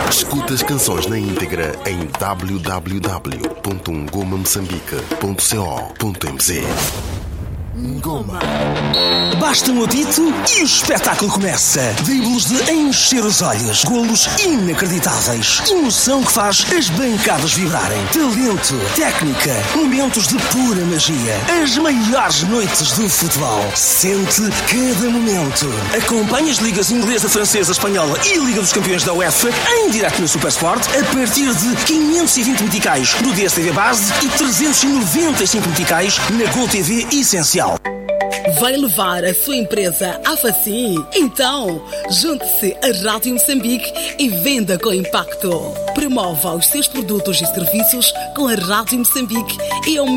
Escuta as canções na íntegra em www.ngomamoçambique.co.mz. Ngoma. Basta um apito e o espetáculo começa. Dribles de encher os olhos, golos inacreditáveis, emoção que faz as bancadas vibrarem, talento, técnica, momentos de pura magia, as maiores noites do futebol. Sente cada momento. Acompanhe as ligas inglesa, francesa, espanhola e Liga dos Campeões da UEFA em direto no Supersport a partir de 520 meticais no DSTV Base e 395 meticais na GolTV Essencial. Vai levar a sua empresa à faci? Então, junte-se à Rádio Moçambique e venda com impacto. Promova os seus produtos e serviços com a Rádio Moçambique e aumente